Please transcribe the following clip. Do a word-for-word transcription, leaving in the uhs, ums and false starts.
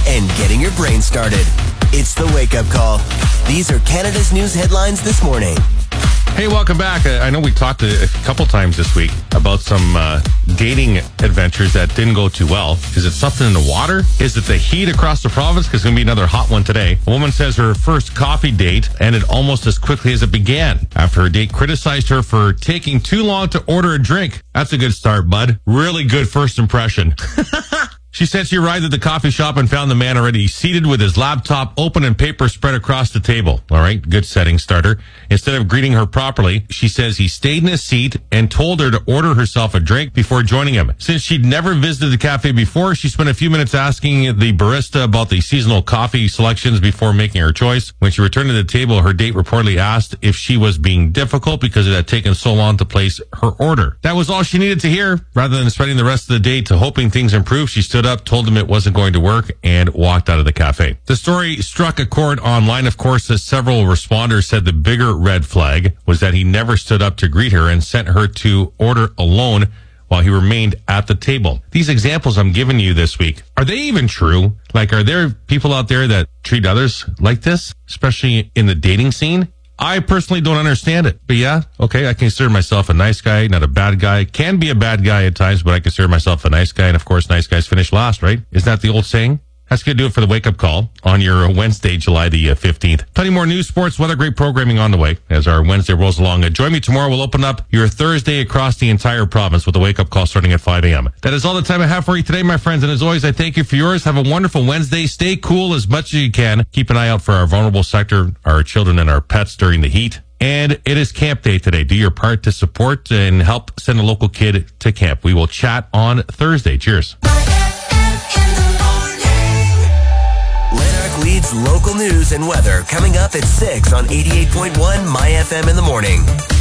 and getting your brain started. It's the wake-up call. These are Canada's news headlines this morning. Hey, welcome back. I know we talked a, a couple times this week about some uh, dating adventures that didn't go too well. Is it something in the water? Is it the heat across the province? Because it's going to be another hot one today. A woman says her first coffee date ended almost as quickly as it began after her date criticized her for taking too long to order a drink. That's a good start, bud. Really good first impression. She said she arrived at the coffee shop and found the man already seated with his laptop open and paper spread across the table. All right, good setting starter. Instead of greeting her properly, she says he stayed in his seat and told her to order herself a drink before joining him. Since she'd never visited the cafe before, she spent a few minutes asking the barista about the seasonal coffee selections before making her choice. When she returned to the table, her date reportedly asked if she was being difficult because it had taken so long to place her order. That was all she needed to hear. Rather than spending the rest of the day to hoping things improved, she stood up, told him it wasn't going to work, and walked out of the cafe. The story struck a chord online, of course, as several responders said the bigger red flag was that he never stood up to greet her and sent her to order alone while he remained at the table. These examples I'm giving you this week, are they even true? Like, are there people out there that treat others like this, especially in the dating scene? I personally don't understand it. But yeah, okay, I consider myself a nice guy, not a bad guy. Can be a bad guy at times, but I consider myself a nice guy. And of course, nice guys finish last, right? Isn't that the old saying? That's going to do it for the wake-up call on your Wednesday, July the fifteenth. Plenty more news, sports, weather, great programming on the way as our Wednesday rolls along. Uh, join me tomorrow. We'll open up your Thursday across the entire province with a wake-up call starting at five a.m. That is all the time I have for you today, my friends. And as always, I thank you for yours. Have a wonderful Wednesday. Stay cool as much as you can. Keep an eye out for our vulnerable sector, our children and our pets during the heat. And it is camp day today. Do your part to support and help send a local kid to camp. We will chat on Thursday. Cheers. Lanark leads local news and weather coming up at six on eighty-eight point one My F M in the morning.